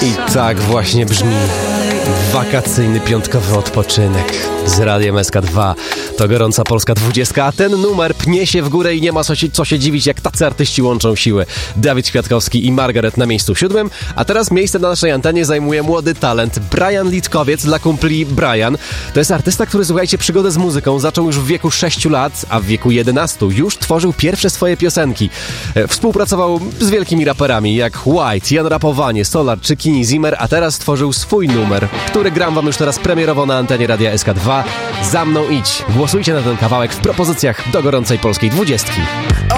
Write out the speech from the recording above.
I tak właśnie brzmi wakacyjny piątkowy odpoczynek z Radiem SK2. To gorąca polska 20, a ten numer pnie się w górę i nie ma co się dziwić, jak tacy artyści łączą siły. Dawid Kwiatkowski i Margaret na miejscu 7, a teraz miejsce na naszej antenie zajmuje młody talent Brian Litkowiec, dla kumpli Brian. To jest artysta, który, słuchajcie, przygodę z muzyką zaczął już w wieku 6 lat, a w wieku 11 już tworzył pierwsze swoje piosenki. Współpracował z wielkimi raperami jak White, Jan Rapowanie, Solar czy Kini Zimmer, a teraz stworzył swój numer, który gram wam już teraz premierowo na antenie Radia SK2. Za mną idź. Głosujcie na ten kawałek w propozycjach do gorącej polskiej 20.